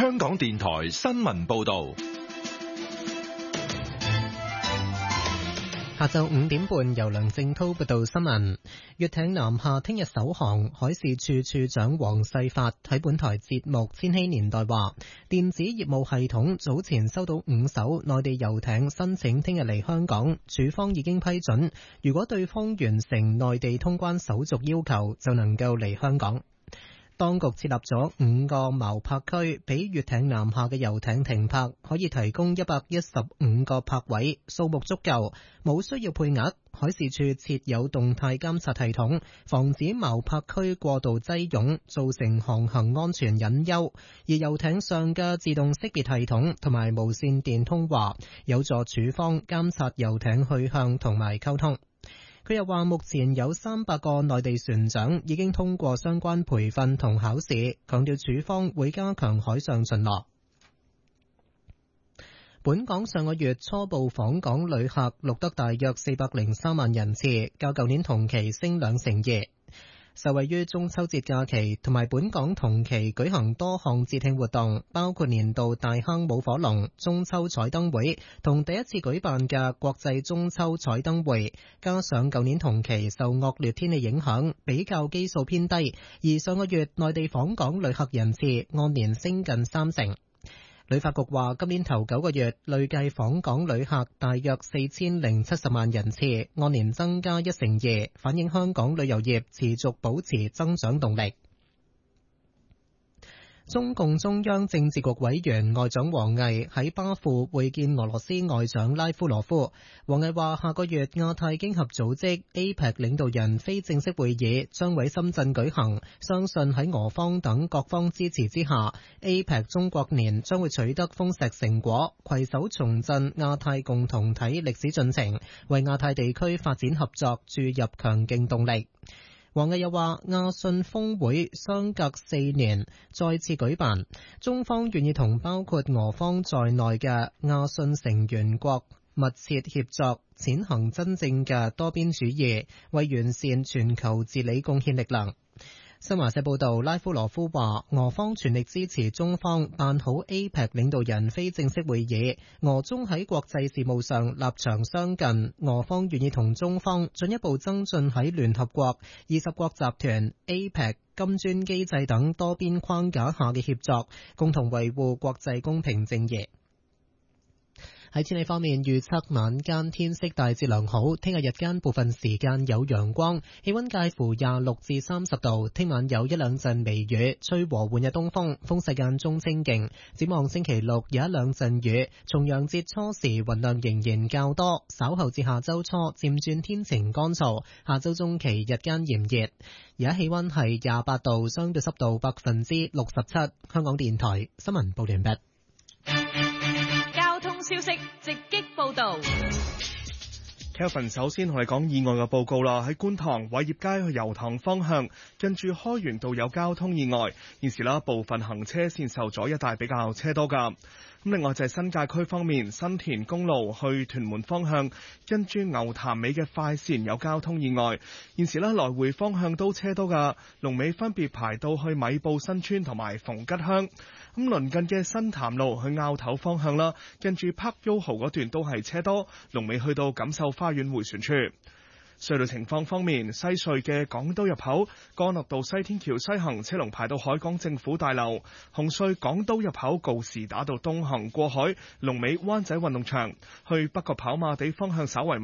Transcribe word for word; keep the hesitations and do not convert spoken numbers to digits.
香港電台新聞報道。 下晝五點半，由梁正濤報道新聞。粵艇南下聽日首航，海事處處長黃世發喺本台節目《千禧年代》話，電子業務系統早前收到五艘內地遊艇申請聽日嚟香港，處方已經批准，如果對方完成內地通關手續要求，就能夠嚟香港。當局設立咗五個錨泊區，俾粵艇南下嘅遊艇停泊，可以提供一百一十五個泊位，數目足夠，冇需要配額。海事處設有動態監察系統，防止錨泊區過度擠擁，造成航行安全隱憂。而遊艇上嘅自動識別系統同埋無線電通話，有助處方監察遊艇去向同埋溝通。佢又話，目前有三百個內地船長已經通過相關培訓同考試，強調處方會加強海上巡邏。本港上個月初步訪港旅客錄得大約四百零三萬人次，較舊年同期升兩成二。受惠於中秋節假期同埋本港同期舉行多項節慶活動，包括年度大坑舞火龍、中秋彩燈會同第一次舉辦嘅國際中秋彩燈會，加上舊年同期受惡劣天氣影響，比較基數偏低，而上個月內地訪港旅客人次按年升近三成。旅發局話，今年頭九個月累計訪港旅客大約四千零七十萬人次，按年增加一成二，反映香港旅遊業持續保持增長動力。中共中央政治局委員外長王毅喺巴庫會見俄羅斯外長拉夫羅夫。王毅話，下個月亞太經合組織 A P E C 領導人非正式會議將喺深圳舉行，相信喺俄方等各方支持之下， A P E C 中國年將會取得豐碩成果，攜手重振亞太共同體歷史進程，為亞太地區發展合作注入強勁動力。王毅又話，亞信峰會相隔四年再次舉辦，中方願意同包括俄方在內嘅亞信成員國密切協作，踐行真正嘅多邊主義，為完善全球治理貢獻力量。新華社報道，拉夫羅夫話，俄方全力支持中方辦好 A P E C 領導人非正式會議，俄中喺國際事務上立場相近，俄方願意同中方進一步增進喺聯合國、二十國集團、A P E C、金磚機制等多邊框架下嘅協作，共同維護國際公平正義。喺天氣方面，預測晚間天色大致良好，聽日日間部分時間有陽光，氣溫介乎廿六至三十度。聽晚有一兩陣微雨，吹和緩嘅東風，風勢間中清勁。展望星期六有一兩陣雨，重陽節初時雲量仍然較多，稍後至下周初漸轉天晴乾燥。下周中期日間炎熱，而家氣溫係廿八度，相對濕度百分之六十七。香港電台新聞報完畢。 消息直擊報道。 Kelvin 首先同你講意外嘅報告啦，喺觀塘偉業街去油塘方向，近住開源道有交通意外，現時啦部分行車線受阻，一帶比較車多噶。咁另外就係新界區方面，新田公路去屯門方向，跟住牛潭尾嘅快線有交通意外，現時咧來回方向都車多噶，龍尾分別排到去米埔新村同埋逢吉鄉。咁鄰近嘅新潭路去坳頭方向啦，跟住柏優豪嗰段都係車多，龍尾去到錦繡花園迴旋處。隧道情況方面，西隧嘅港島入口干諾道西天橋西行車龍排到海港政府大樓，紅隧港島入口告士打道東行過海龍尾灣仔運動場，去北角跑馬地方向稍為